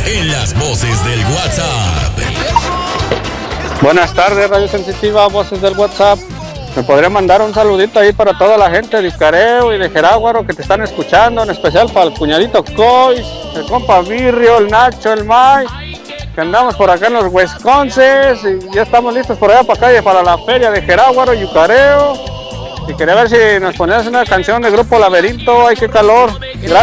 en las voces del WhatsApp. Buenas tardes, Radio Sensitiva, voces del WhatsApp. ¿Me podría mandar un saludito ahí para toda la gente de Iscareo y de Jeráguaro que te están escuchando, en especial para el cuñadito Cois, el compa Birrio, el Nacho, el Mike, que andamos por acá en los Wisconsin y ya estamos listos por allá para la feria de Jeráguaro y Yucareo. Y quería ver si nos ponías una canción del grupo Laberinto. Ay, qué calor. Gracias.